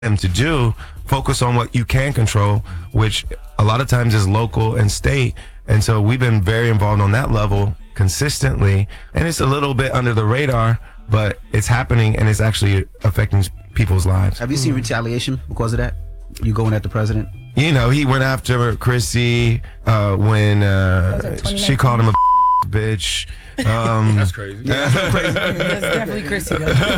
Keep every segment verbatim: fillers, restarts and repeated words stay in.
them to do, focus on what you can control, which a lot of times is local and state. And so we've been very involved on that level consistently. And it's a little bit under the radar, but it's happening and it's actually affecting people's lives. Have you seen retaliation because of that? You going at the president? You know, he went after Chrissy uh, when uh, she called him a bitch. Um, That's crazy. Yeah, that's crazy. That's definitely Chrissy.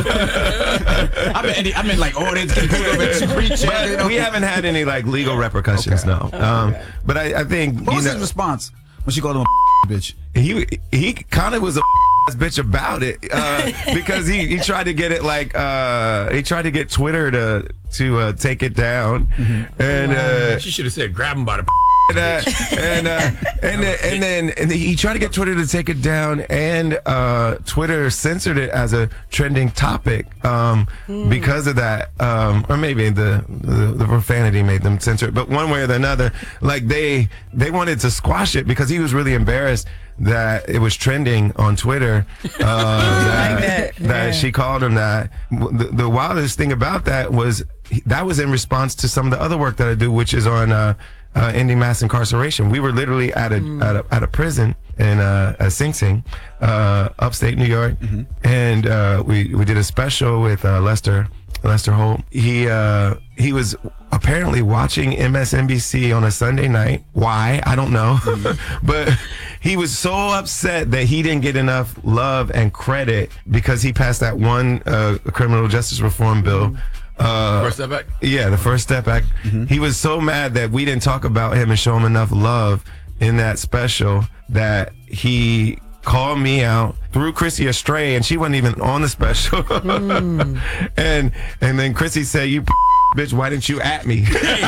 I mean, I mean, like, oh, they get pulled over to preach. But we haven't had any like legal repercussions, Okay. no. Um, but I, I think What you was know, his response when she called him a bitch? he he kind of was a bitch about it uh, because he, he tried to get it like uh, he tried to get Twitter to to uh, take it down, mm-hmm. and uh, She should have said, grab him by the and uh, and uh, and, then, and then and he tried to get Twitter to take it down, and uh, Twitter censored it as a trending topic um, mm. because of that, um, or maybe the, the the profanity made them censor it. But one way or another, like they they wanted to squash it because he was really embarrassed that it was trending on Twitter. Uh, that, that. that Yeah. she called him that. The, the wildest thing about that was that was in response to some of the other work that I do, which is on. Uh, Uh, ending mass incarceration. We were literally at a mm. at a, at a prison in uh, uh, Sing Sing, uh, upstate New York, mm-hmm. and uh, we we did a special with uh, Lester Lester Holt. He uh, he was apparently watching M S N B C on a Sunday night. Why? I don't know, mm-hmm. but he was so upset that he didn't get enough love and credit because he passed that one uh, criminal justice reform bill. Mm-hmm. Uh, First Step Act? Yeah, the First Step Act. Mm-hmm. He was so mad that we didn't talk about him and show him enough love in that special that he called me out, threw Chrissy astray, and she wasn't even on the special. Mm. and and then Chrissy said, "You bitch, why didn't you at me?"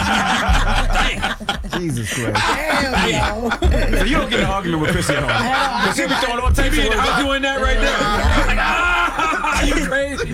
Jesus Christ. Damn, yo. So you don't get an argument with Chrissy at all. Because she'll be throwing all types of I words was out. doing that right there. Like, ah, you crazy.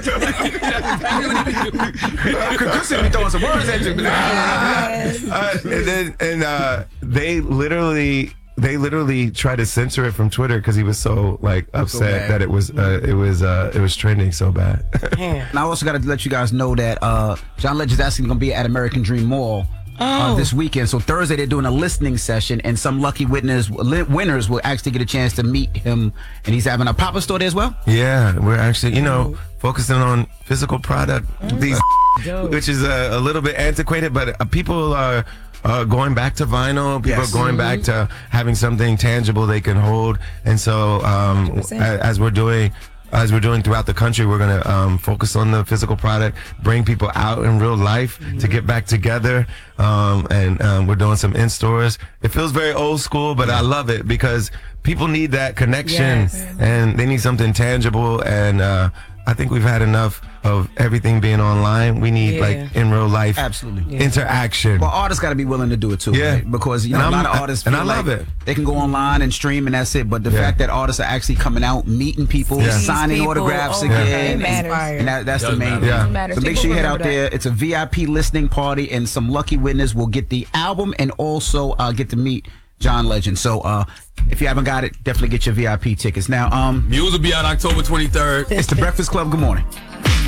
Chrissy be throwing some words at you. uh, and then and uh, they literally they literally tried to censor it from Twitter because he was so like upset bad. that it was uh, it was uh, it was trending so bad. And I also got to let you guys know that uh, John Legend's actually going to be at American Dream Mall Oh. uh, this weekend. So Thursday they're doing a listening session, and some lucky winners li- winners will actually get a chance to meet him. And he's having a pop-up store there as well. Yeah, we're actually, you know, focusing on physical product, these, which is a, a little bit antiquated, but uh, people are uh, going back to vinyl. People Yes. are going back to having something tangible they can hold. And so, um, a- as we're doing. As we're doing throughout the country, we're going to um, focus on the physical product, bring people out in real life mm-hmm. to get back together. Um, and um, we're doing some in-stores. It feels very old school, but I love it because people need that connection Yes. and they need something tangible. And uh, I think we've had enough of everything being online. We need Yeah. like in real life Absolutely. Yeah. interaction. Well, artists got to be willing to do it too, Yeah. right? Because you know And a I'm- lot of artists and feel I love like it. they can go online and stream and that's it. But the Yeah. fact that artists are actually coming out, meeting people, Yeah. signing People, autographs oh, again, yeah. It and- matters. and that, that's Does the main matter. thing. Yeah. It matters. So make People sure you head out remember there. that. It's a V I P listening party, and some lucky winners will get the album and also uh, get to meet John Legend. So uh, if you haven't got it, definitely get your V I P tickets. Now, um, Muse will be out October twenty-third. it's the Breakfast Club. Good morning.